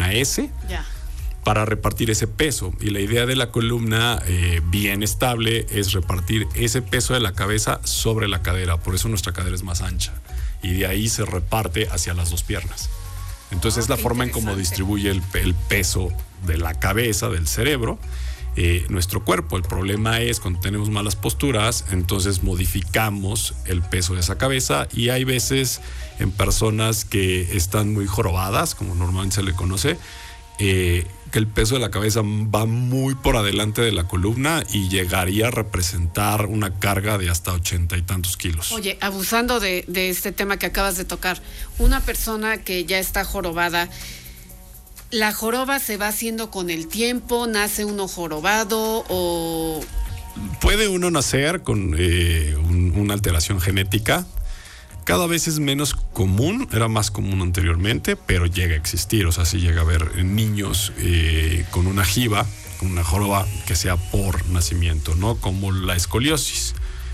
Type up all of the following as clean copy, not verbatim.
una S. Ya. Para repartir ese peso. Y la idea de la columna bien estable es repartir ese peso de la cabeza sobre la cadera. Por eso nuestra cadera es más ancha. Y de ahí se reparte hacia las dos piernas. Entonces es la forma en cómo distribuye el peso de la cabeza, del cerebro, nuestro cuerpo. El problema es cuando tenemos malas posturas, entonces modificamos el peso de esa cabeza, y hay veces en personas que están muy jorobadas, como normalmente se le conoce, que el peso de la cabeza va muy por adelante de la columna y llegaría a representar una carga de hasta 80 y tantos kilos. Oye, abusando de este tema que acabas de tocar, una persona que ya está jorobada, ¿la joroba se va haciendo con el tiempo? ¿Nace uno jorobado o...? Puede uno nacer con una alteración genética. Cada vez es menos común, era más común anteriormente, pero llega a existir. O sea, sí llega a haber niños con una jiba, con una joroba que sea por nacimiento, ¿no? Como la escoliosis.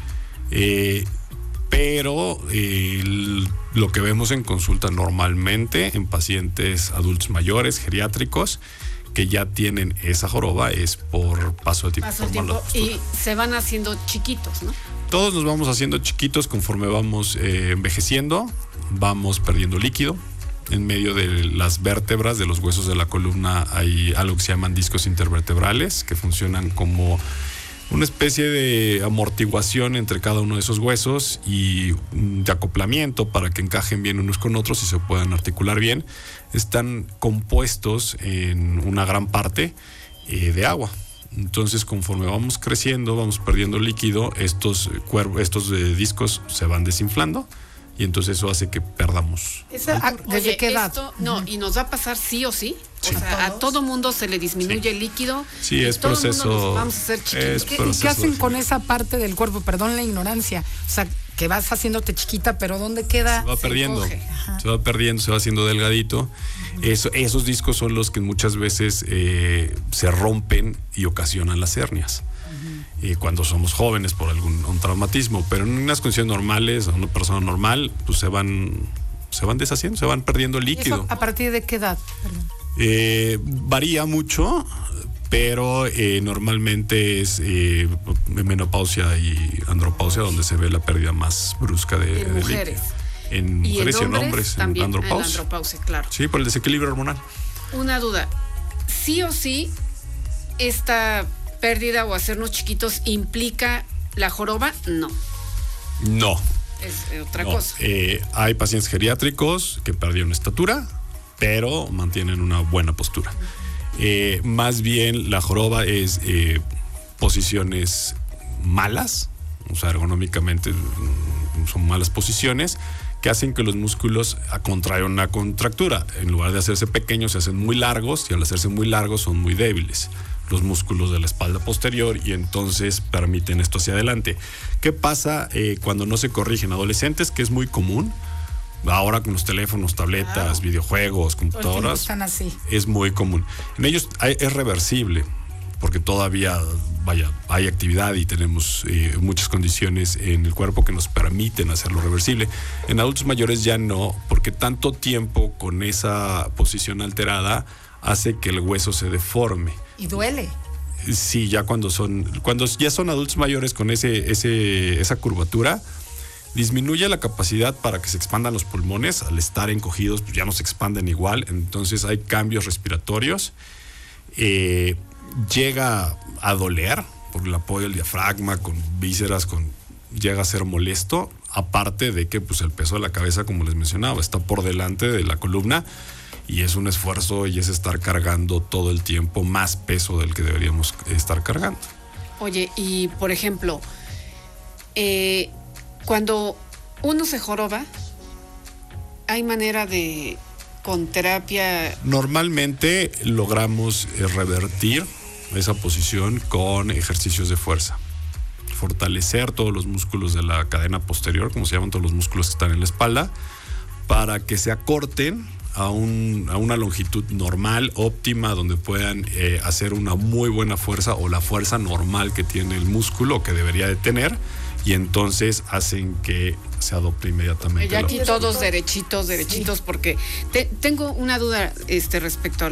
Pero lo que vemos en consulta normalmente en pacientes adultos mayores, geriátricos, que ya tienen esa joroba, es por paso de tiempo. Y se van haciendo chiquitos, ¿no? Todos nos vamos haciendo chiquitos conforme vamos envejeciendo, vamos perdiendo líquido. En medio de las vértebras de los huesos de la columna hay algo que se llaman discos intervertebrales, que funcionan como una especie de amortiguación entre cada uno de esos huesos y de acoplamiento para que encajen bien unos con otros y se puedan articular bien. Están compuestos en una gran parte de agua. Entonces, conforme vamos creciendo, vamos perdiendo líquido, estos discos se van desinflando, y entonces eso hace que perdamos. ¿Desde qué edad? Y nos va a pasar sí o sí. Sí. O sea, a todo mundo se le disminuye el líquido. Sí, es proceso. Nos vamos a hacer chiquitos. ¿Qué hacen con esa parte del cuerpo? Perdón la ignorancia. O sea, que vas haciéndote chiquita, pero ¿dónde queda? Se va perdiendo. Se va perdiendo, se va haciendo delgadito. Esos discos son los que muchas veces se rompen y ocasionan las hernias. Cuando somos jóvenes por un traumatismo, pero en unas condiciones normales, una persona normal, pues se van deshaciendo, se van perdiendo el líquido. ¿Eso a partir de qué edad? Perdón. Varía mucho, pero normalmente es menopausia y andropausia donde se ve la pérdida más brusca de mujeres. En mujeres y en hombres, también, en andropausia, claro. Sí, por el desequilibrio hormonal. Una duda, ¿sí o sí esta pérdida o hacernos chiquitos implica la joroba? No. Es otra cosa. Hay pacientes geriátricos que perdieron estatura, pero mantienen una buena postura. Más bien la joroba es posiciones malas, o sea, ergonómicamente son malas posiciones que hacen que los músculos contraigan una contractura. En lugar de hacerse pequeños, se hacen muy largos, y al hacerse muy largos son muy débiles los músculos de la espalda posterior, y entonces permiten esto hacia adelante. ¿Qué pasa cuando no se corrigen? Adolescentes, que es muy común, ahora con los teléfonos, tabletas, videojuegos, computadoras, están así. Es muy común. En ellos es reversible, porque todavía, hay actividad y tenemos muchas condiciones en el cuerpo que nos permiten hacerlo reversible. En adultos mayores ya no, porque tanto tiempo con esa posición alterada hace que el hueso se deforme. Y duele. Sí, ya cuando ya son adultos mayores con esa curvatura, disminuye la capacidad para que se expandan los pulmones. Al estar encogidos, pues ya no se expanden igual, entonces hay cambios respiratorios. Llega a doler por el apoyo del diafragma, con vísceras, llega a ser molesto, aparte de que pues el peso de la cabeza, como les mencionaba, está por delante de la columna, y es un esfuerzo y es estar cargando todo el tiempo más peso del que deberíamos estar cargando. Oye, y por ejemplo, cuando uno se joroba, ¿hay manera de, con terapia? Normalmente logramos revertir esa posición con ejercicios de fuerza. Fortalecer todos los músculos de la cadena posterior, como se llaman todos los músculos que están en la espalda, para que se acorten a una longitud normal, óptima, donde puedan hacer una muy buena fuerza, o la fuerza normal que tiene el músculo, que debería de tener, y entonces hacen que se adopte inmediatamente. Ya aquí todos derechitos, porque tengo una duda respecto a